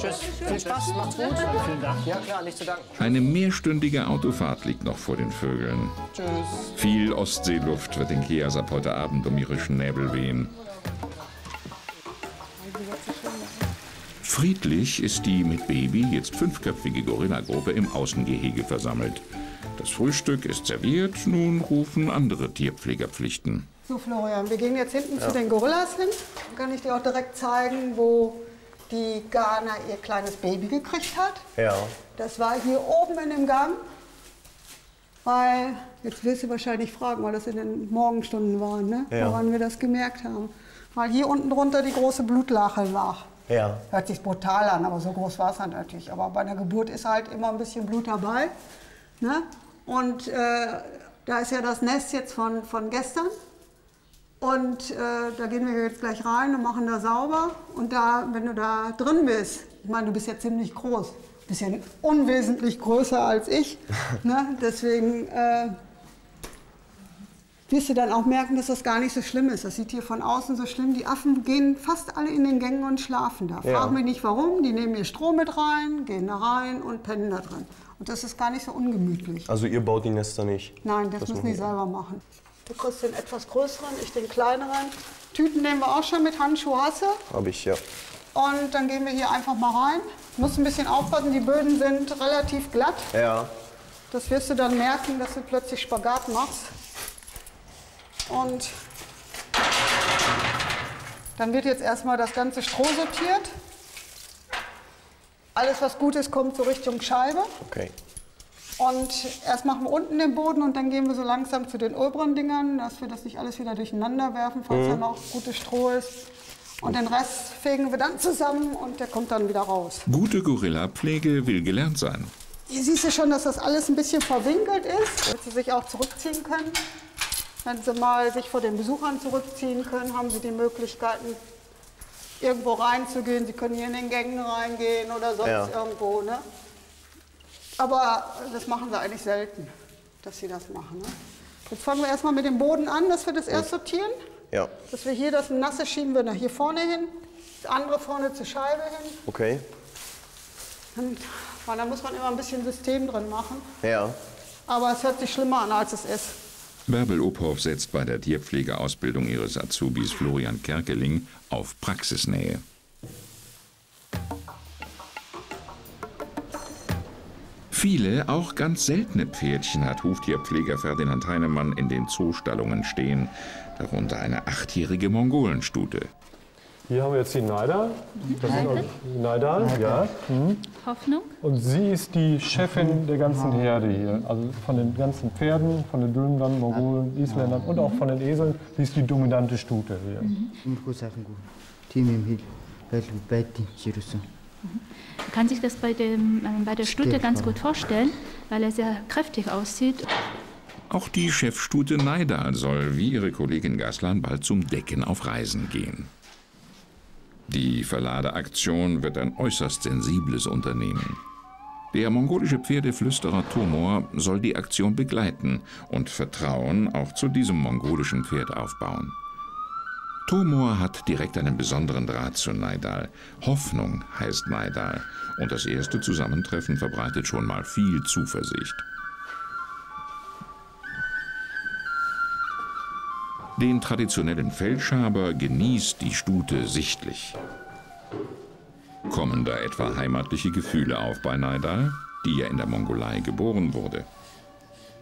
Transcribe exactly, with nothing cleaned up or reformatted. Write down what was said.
Tschüss. Viel Spaß, macht's gut. Vielen Dank. Ja klar, nicht zu danken. Eine mehrstündige Autofahrt liegt noch vor den Vögeln. Tschüss. Viel Ostseeluft wird den Kiasap heute Abend um ihre Schnäbel wehen. Friedlich ist die mit Baby jetzt fünfköpfige Gorillagruppe im Außengehege versammelt. Das Frühstück ist serviert, nun rufen andere Tierpflegerpflichten. So Florian, wir gehen jetzt hinten ja. zu den Gorillas hin. Dann kann ich dir auch direkt zeigen, wo die Ghana ihr kleines Baby gekriegt hat. Ja. Das war hier oben in dem Gang. Weil, jetzt wirst du wahrscheinlich fragen, weil das in den Morgenstunden war, ne? Ja. Woran wir das gemerkt haben. Weil hier unten drunter die große Blutlache lag. Ja. Hört sich brutal an, aber so groß war es dann natürlich. Aber bei einer Geburt ist halt immer ein bisschen Blut dabei. Ne? Und äh, da ist ja das Nest jetzt von, von gestern. Und äh, da gehen wir jetzt gleich rein und machen da sauber. Und da, wenn du da drin bist, ich meine, du bist ja ziemlich groß. Du bist ja unwesentlich größer als ich. Ne? Deswegen äh, wirst du dann auch merken, dass das gar nicht so schlimm ist. Das sieht hier von außen so schlimm. Die Affen gehen fast alle in den Gängen und schlafen da. Ja. Frag mich nicht warum. Die nehmen ihr Stroh mit rein, gehen da rein und pennen da drin. Und das ist gar nicht so ungemütlich. Also ihr baut die Nester nicht? Nein, das, das müssen die selber machen. Du kriegst den etwas größeren, ich den kleineren. Tüten nehmen wir auch schon mit, Handschuhe hast du. Hab ich, ja. Und dann gehen wir hier einfach mal rein. Du musst ein bisschen aufpassen, die Böden sind relativ glatt. Ja. Das wirst du dann merken, dass du plötzlich Spagat machst. Und dann wird jetzt erstmal das ganze Stroh sortiert. Alles, was gut ist, kommt so Richtung Scheibe. Okay. Und erst machen wir unten den Boden und dann gehen wir so langsam zu den oberen Dingern, dass wir das nicht alles wieder durcheinander werfen, falls mhm. da noch gutes Stroh ist. Und den Rest fegen wir dann zusammen und der kommt dann wieder raus. Gute Gorillapflege will gelernt sein. Hier siehst du schon, dass das alles ein bisschen verwinkelt ist, damit sie sich auch zurückziehen können. Wenn sie mal sich vor den Besuchern zurückziehen können, haben sie die Möglichkeiten, irgendwo reinzugehen. Sie können hier in den Gängen reingehen oder sonst ja. irgendwo. Ne? Aber das machen sie eigentlich selten, dass sie das machen. Ne? Jetzt fangen wir erstmal mit dem Boden an, dass wir das erst sortieren. Ja. Dass wir hier das Nasse schieben wir nach hier vorne hin, das andere vorne zur Scheibe hin. Okay. Und, weil da muss man immer ein bisschen System drin machen. Ja. Aber es hört sich schlimmer an, als es ist. Bärbel Uphoff setzt bei der Tierpflegeausbildung ihres Azubis Florian Kerkeling auf Praxisnähe. Viele, auch ganz seltene Pferdchen hat Huftierpfleger Ferdinand Heinemann in den Zoostallungen stehen, darunter eine achtjährige Mongolenstute. Hier haben wir jetzt die Naida. Das ist die Naida, ja. Mhm. Hoffnung. Und sie ist die Chefin der ganzen Herde hier. Also von den ganzen Pferden, von den Dülmern, Mongolen, Isländern und auch von den Eseln. Sie ist die dominante Stute hier. Mhm. Man kann sich das bei, dem, äh, bei der Stute ganz gut vorstellen, weil er sehr kräftig aussieht. Auch die Chefstute Naida soll, wie ihre Kollegin Gaslan, bald zum Decken auf Reisen gehen. Die Verladeaktion wird ein äußerst sensibles Unternehmen. Der mongolische Pferdeflüsterer Tomor soll die Aktion begleiten und Vertrauen auch zu diesem mongolischen Pferd aufbauen. Tomor hat direkt einen besonderen Draht zu Naidal. Hoffnung heißt Naidal und das erste Zusammentreffen verbreitet schon mal viel Zuversicht. Den traditionellen Feldschaber genießt die Stute sichtlich. Kommen da etwa heimatliche Gefühle auf bei Naidal, die ja in der Mongolei geboren wurde?